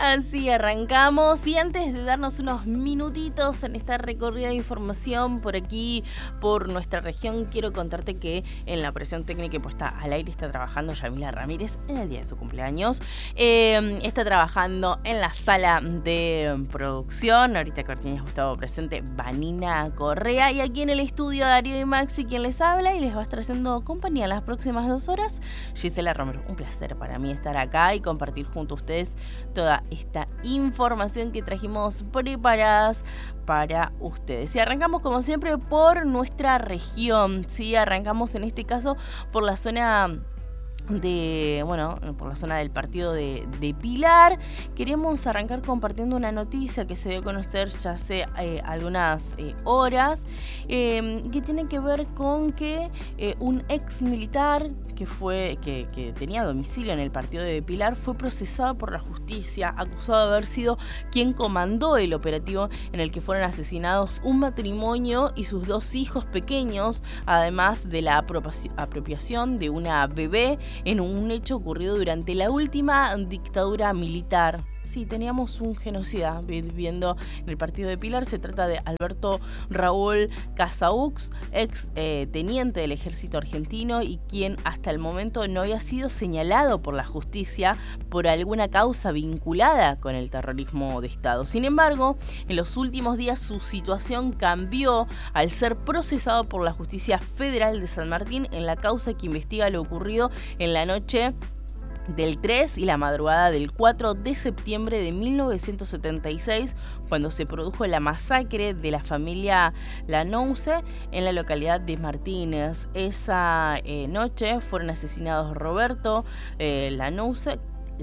Así arrancamos y antes de darnos unos minutitos en esta recorrida de información por aquí, por nuestra región, quiero contarte que en la operación técnica puesta al aire está trabajando Yamila Ramírez en el día de su cumpleaños. Está trabajando en la sala de producción, ahorita Cortines Gustavo presente, Vanina Correa, y aquí en el estudio Darío y Maxi quien les habla y les va a estar haciendo compañía las próximas 2 horas, Gisela Romero. Un placer para mí estar acá y compartir junto a ustedes toda esta información que trajimos preparadas para ustedes. Y arrancamos como siempre por nuestra región, ¿sí? Arrancamos en este caso por la zona por la zona del partido de Pilar. Queremos arrancar compartiendo una noticia que se dio a conocer ya hace algunas horas, que tiene que ver con que un ex militar que tenía domicilio en el partido de Pilar fue procesado por la justicia, acusado de haber sido quien comandó el operativo en el que fueron asesinados un matrimonio y sus 2 hijos pequeños, además de la apropiación de una bebé en un hecho ocurrido durante la última dictadura militar. Sí, teníamos un genocida viviendo en el partido de Pilar. Se trata de Alberto Raúl Casaux, ex teniente del ejército argentino y quien hasta el momento no había sido señalado por la justicia por alguna causa vinculada con el terrorismo de Estado. Sin embargo, en los últimos días su situación cambió al ser procesado por la Justicia Federal de San Martín en la causa que investiga lo ocurrido en la noche del 3 y la madrugada del 4 de septiembre de 1976, cuando se produjo la masacre de la familia Lanouse en la localidad de Martínez. Esa noche fueron asesinados Roberto Lanusco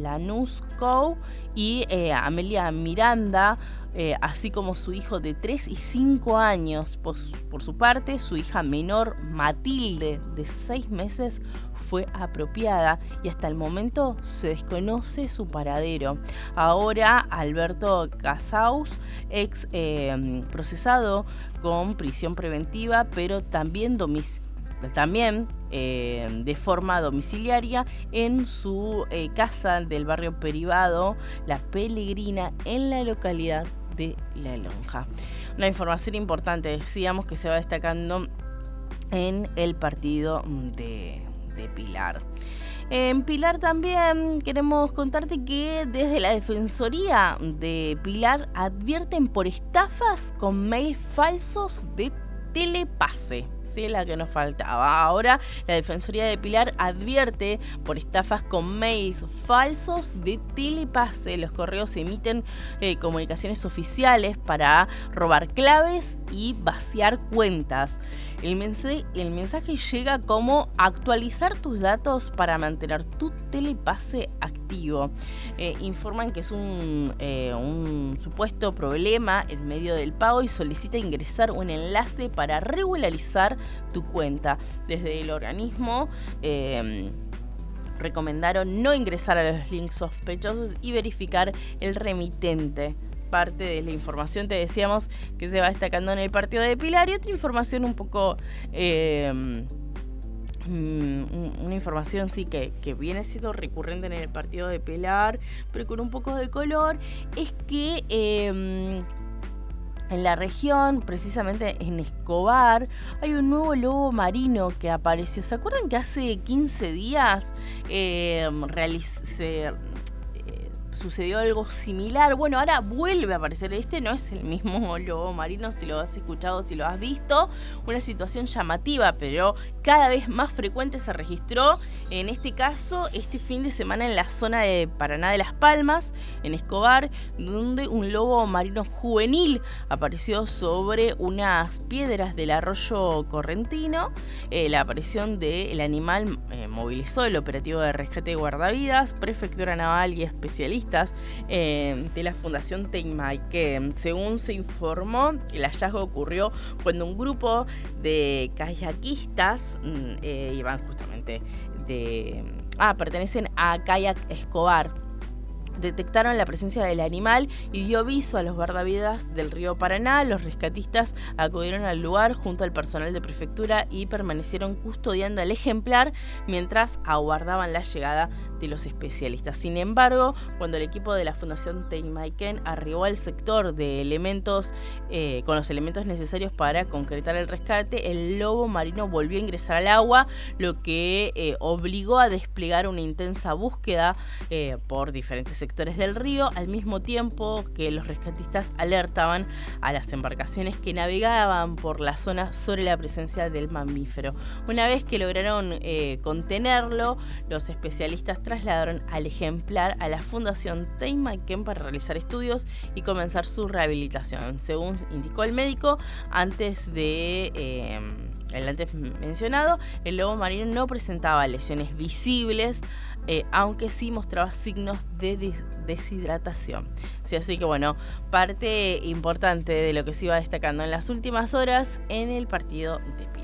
y Amelia Miranda, así como su hijo de 3 y 5 años. Por su parte, su hija menor, Matilde, de 6 meses, fue apropiada y hasta el momento se desconoce su paradero. Ahora, Alberto Casaux, ex procesado con prisión preventiva, pero también de forma domiciliaria en su casa del barrio privado La Pelegrina, en la localidad de La Lonja. Una información importante, decíamos, que se va destacando en el partido de Pilar. En Pilar también queremos contarte que desde la Defensoría de Pilar advierten por estafas con mails falsos de Telepase. Sí, la que nos faltaba. Ahora la Defensoría de Pilar advierte por estafas con mails falsos de Telepase. Los correos emiten comunicaciones oficiales para robar claves y vaciar cuentas. El mensaje llega como: actualizar tus datos para mantener tu Telepase activo. Informan que es un supuesto problema en medio del pago y solicita ingresar un enlace para regularizar tu cuenta. Desde el organismo recomendaron no ingresar a los links sospechosos y verificar el remitente. Parte de la información, te decíamos, que se va destacando en el partido de Pilar, y otra información un poco una información sí que viene siendo recurrente en el partido de Pilar, pero con un poco de color, es que en la región, precisamente en Escobar, hay un nuevo lobo marino que apareció. ¿Se acuerdan que hace 15 días sucedió algo similar? Bueno, ahora vuelve a aparecer. Este no es el mismo lobo marino, si lo has escuchado, si lo has visto. Una situación llamativa, pero cada vez más frecuente se registró, en este caso, este fin de semana en la zona de Paraná de Las Palmas, en Escobar, donde un lobo marino juvenil apareció sobre unas piedras del arroyo correntino. La aparición del animal movilizó el operativo de rescate y guardavidas, Prefectura Naval y especialistas de la Fundación Tecmaique. Según se informó, el hallazgo ocurrió cuando un grupo de kayakistas iban justamente pertenecen a Kayak Escobar. detectaron la presencia del animal y dio aviso a los guardavidas del río Paraná. Los rescatistas acudieron al lugar junto al personal de prefectura y permanecieron custodiando el ejemplar mientras aguardaban la llegada de los especialistas. Sin embargo, cuando el equipo de la Fundación Teimaiken arribó al sector de elementos con los elementos necesarios para concretar el rescate, el lobo marino volvió a ingresar al agua, lo que obligó a desplegar una intensa búsqueda por diferentes sectores del río, al mismo tiempo que los rescatistas alertaban a las embarcaciones que navegaban por la zona sobre la presencia del mamífero. Una vez que lograron contenerlo, los especialistas trasladaron al ejemplar a la Fundación Teimaiken para realizar estudios y comenzar su rehabilitación. Según indicó el médico, antes mencionado, el lobo marino no presentaba lesiones visibles, aunque sí mostraba signos de deshidratación. Sí, así que bueno, parte importante de lo que se iba destacando en las últimas horas en el partido de